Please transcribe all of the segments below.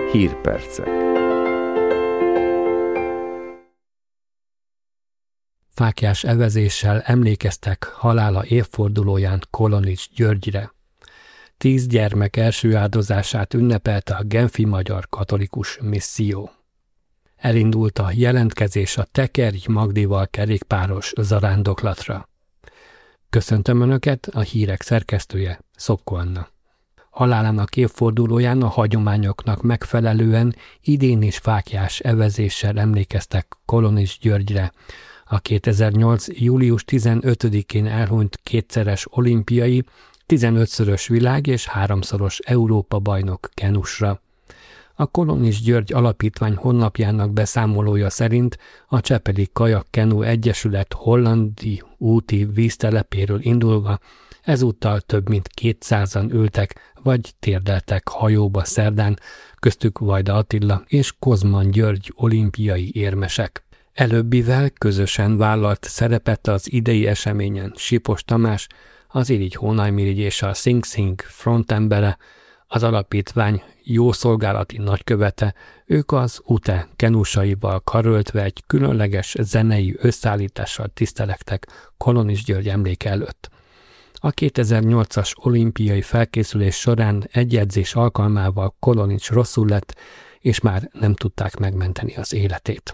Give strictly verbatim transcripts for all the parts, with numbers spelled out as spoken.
Hírpercek. Fáklyás evezéssel emlékeztek halála évfordulóján Kolonics Györgyre. Tíz gyermek első áldozását ünnepelte a Genfi Magyar Katolikus Misszió. Elindult a jelentkezés a Tekerj Magdival kerékpáros zarándoklatra. Köszöntöm Önöket, a hírek szerkesztője, Szopko Anna. Halálának évfordulóján a hagyományoknak megfelelően idén is fáklyás evezéssel emlékeztek Kolonics Györgyre, a kétezer-nyolc. július tizenötödikén elhunyt kétszeres olimpiai, tizenötszörös világ- és háromszoros Európa-bajnok kenusra. A Kolonics György Alapítvány honlapjának beszámolója szerint a Csepeli Kajak-Kenu Egyesület hollandi úti víztelepéről indulva ezúttal több mint kétszázan ültek vagy térdeltek hajóba szerdán, köztük Vajda Attila és Kozman György olimpiai érmesek. Előbbivel közösen vállalt szerepet az idei eseményen Sipos Tamás, az Irigy Hónajmirigy és a Sing Sing frontembere, az alapítvány jószolgálati nagykövete, ők az u té e kenusaival karöltve egy különleges zenei összeállítással tisztelektek Kolonics György emléke előtt. A kétezer-nyolcas olimpiai felkészülés során egy edzés alkalmával Kolonics rosszul lett, és már nem tudták megmenteni az életét.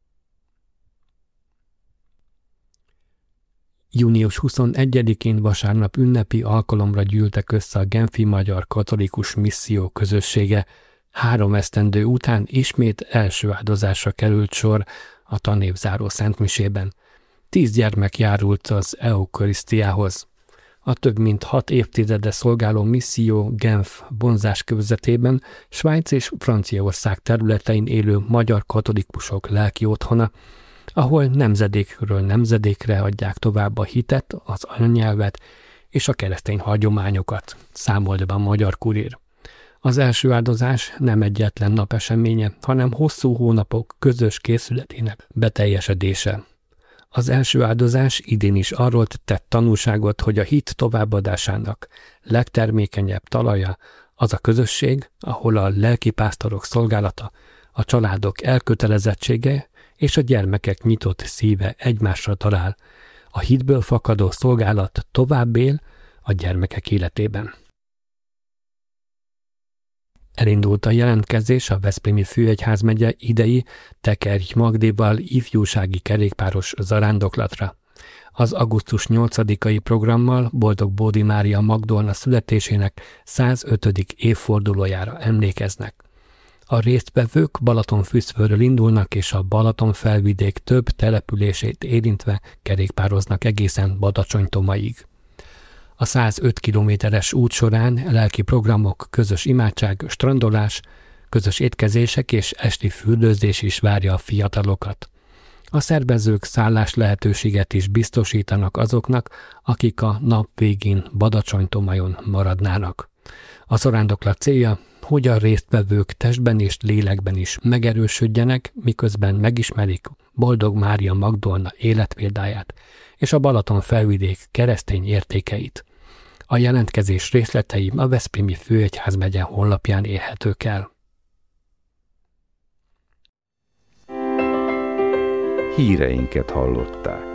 június huszonegyedikén vasárnap ünnepi alkalomra gyűltek össze a Genfi Magyar Katolikus Misszió közössége. Három esztendő után ismét első áldozásra került sor a tanévzáró szentmisében. Tíz gyermek járult az eukarisztiához. A több mint hat évtizede szolgáló misszió Genf vonzáskörzetében Svájc és Franciaország területein élő magyar katolikusok lelki otthona, ahol nemzedékről nemzedékre adják tovább a hitet, az anyanyelvet és a keresztény hagyományokat, számolt be a Magyar Kurír. Az első áldozás nem egyetlen nap eseménye, hanem hosszú hónapok közös készületének beteljesedése. Az első áldozás idén is arról tett tanúságot, hogy a hit továbbadásának legtermékenyebb talaja az a közösség, ahol a lelkipásztorok szolgálata, a családok elkötelezettsége és a gyermekek nyitott szíve egymásra talál. A hitből fakadó szolgálat tovább él a gyermekek életében. Elindult a jelentkezés a Veszprémi Főegyházmegye idei Tekerj Magdival ifjúsági kerékpáros zarándoklatra. Az augusztus nyolcadikai programmal Boldog Bódi Mária Magdolna születésének százötödik évfordulójára emlékeznek. A résztvevők Balatonfürdőről indulnak, és a Balatonfelvidék több települését érintve kerékpároznak egészen Badacsony-Tomaig. A százöt kilométeres út során lelki programok, közös imádság, strandolás, közös étkezések és esti fürdőzés is várja a fiatalokat. A szervezők szállás lehetőséget is biztosítanak azoknak, akik a nap végén Badacsony-Tomajon maradnának. A zarándoklat célja, hogy a résztvevők testben és lélekben is megerősödjenek, miközben megismerik Boldog Mária Magdolna életpéldáját és a Balatonfelvidék keresztény értékeit. A jelentkezés részletei a Veszprémi Főegyházmegye honlapján érhetők el. Híreinket hallották.